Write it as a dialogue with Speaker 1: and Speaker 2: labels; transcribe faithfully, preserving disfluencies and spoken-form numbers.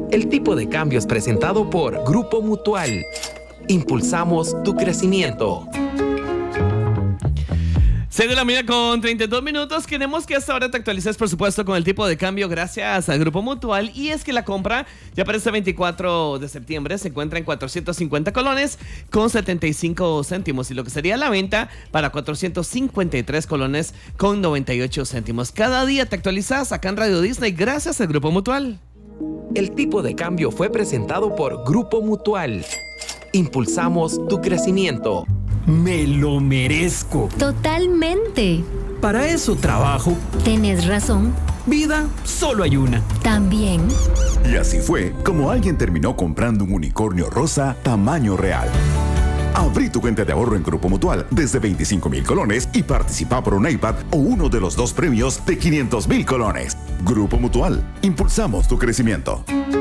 Speaker 1: El tipo de cambio es presentado por Grupo Mutual. Impulsamos tu crecimiento.
Speaker 2: seis de la mañana con treinta y dos minutos. Queremos que hasta ahora te actualices, por supuesto, con el tipo de cambio gracias al Grupo Mutual. Y es que la compra ya para este veinticuatro de septiembre se encuentra en cuatrocientos cincuenta colones con setenta y cinco céntimos. Y lo que sería la venta para cuatrocientos cincuenta y tres colones con noventa y ocho céntimos. Cada día te actualizas acá en Radio Disney gracias al Grupo Mutual.
Speaker 1: El tipo de cambio fue presentado por Grupo Mutual. Impulsamos tu crecimiento.
Speaker 3: Me lo merezco.
Speaker 4: Totalmente.
Speaker 3: Para eso trabajo.
Speaker 4: Tenés razón.
Speaker 3: Vida, solo hay una.
Speaker 4: También.
Speaker 5: Y así fue como alguien terminó comprando un unicornio rosa tamaño real. Abrí tu cuenta de ahorro en Grupo Mutual desde veinticinco mil colones y participa por un iPad o uno de los dos premios de quinientos mil colones. Grupo Mutual, impulsamos tu crecimiento.